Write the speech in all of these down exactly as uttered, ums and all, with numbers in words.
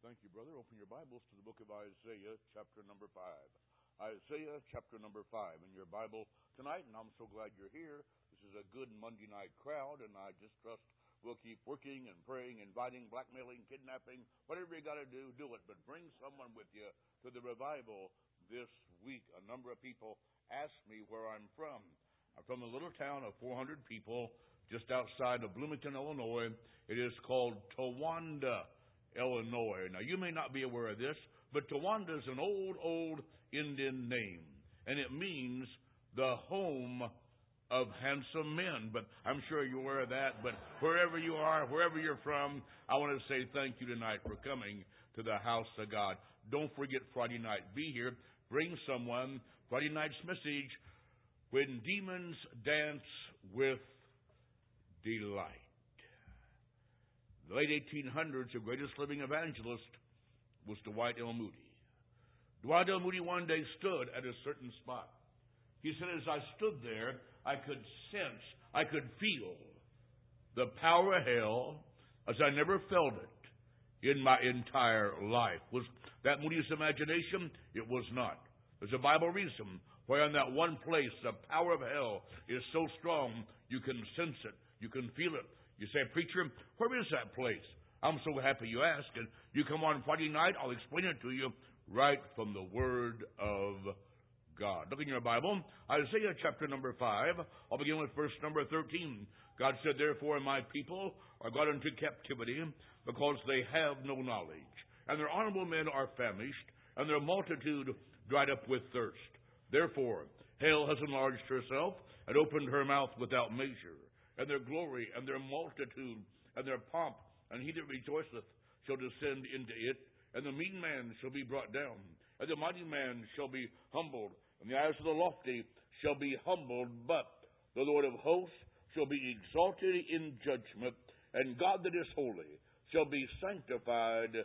Thank you, brother. Open your Bibles to the book of Isaiah, chapter number five. Isaiah, chapter number five in your Bible tonight, and I'm so glad you're here. This is a good Monday night crowd, and I just trust we'll keep working and praying, inviting, blackmailing, kidnapping, whatever you got to do, do it. But bring someone with you to the revival this week. A number of people asked me where I'm from. I'm from a little town of four hundred people just outside of Bloomington, Illinois. It is called Towanda, Illinois. Now, you may not be aware of this, but Towanda is an old, old Indian name, and it means the home of handsome men. But I'm sure you're aware of that. But wherever you are, wherever you're from, I want to say thank you tonight for coming to the house of God. Don't forget Friday night. Be here. Bring someone. Friday night's message, When Demons Dance with Delight. The late eighteen hundreds, the greatest living evangelist was Dwight L. Moody. Dwight L. Moody one day stood at a certain spot. He said, as I stood there, I could sense, I could feel the power of hell as I never felt it in my entire life. Was that Moody's imagination? It was not. There's a Bible reason why in that one place the power of hell is so strong you can sense it, you can feel it. You say, preacher, where is that place? I'm so happy you asked. And you come on Friday night, I'll explain it to you right from the Word of God. Look in your Bible, Isaiah chapter number five. I'll begin with verse number thirteen. God said, therefore my people are gone into captivity because they have no knowledge. And their honorable men are famished, and their multitude dried up with thirst. Therefore hell has enlarged herself and opened her mouth without measure. And their glory, and their multitude, and their pomp, and he that rejoiceth shall descend into it, and the mean man shall be brought down, and the mighty man shall be humbled, and the eyes of the lofty shall be humbled, but the Lord of hosts shall be exalted in judgment, and God that is holy shall be sanctified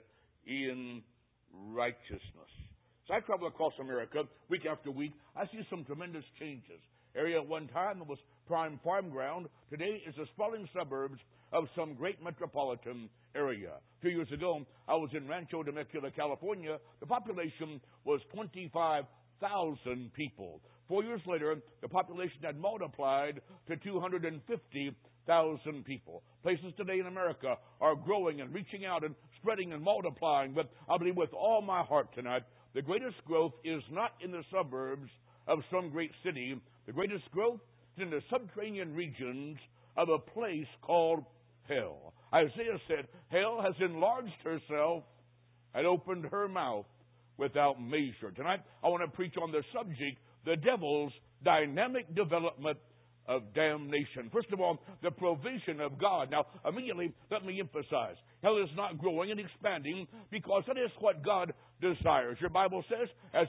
in righteousness. So I travel across America week after week. I see some tremendous changes. Area at one time was prime farm ground. Today is the sprawling suburbs of some great metropolitan area. A few years ago, I was in Rancho Temecula, California. The population was twenty-five thousand people. Four years later, the population had multiplied to two hundred fifty thousand people. Places today in America are growing and reaching out and spreading and multiplying. But I believe with all my heart tonight, the greatest growth is not in the suburbs of some great city. The greatest growth is in the subterranean regions of a place called hell. Isaiah said, hell has enlarged herself and opened her mouth without measure. Tonight, I want to preach on the subject, the devil's dynamic development of damnation. First of all, the provision of God. Now, immediately, let me emphasize, hell is not growing and expanding because that is what God desires. Your Bible says, as